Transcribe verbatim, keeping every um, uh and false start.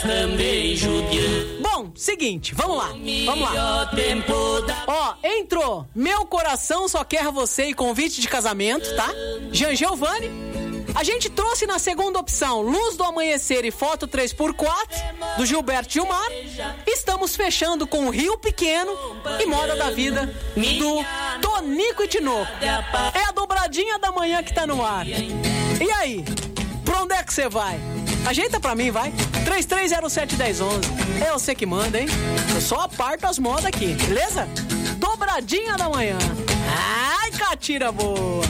Bom, seguinte, vamos lá, vamos lá. Ó, entrou Meu Coração Só Quer Você e Convite de Casamento, tá? Jean Giovanni. A gente trouxe na segunda opção Luz do Amanhecer e Foto três por quatro, do Gilberto Gilmar. Estamos fechando com Rio Pequeno e Moda da Vida, do Tonico e Tinoco. É a dobradinha da manhã que tá no ar. E aí, pra onde é que você vai? Ajeita pra mim, vai. três três zero sete um zero um um. É você que manda, hein? Eu só aparto as modas aqui, beleza? Dobradinha da manhã. Ai, catira boa.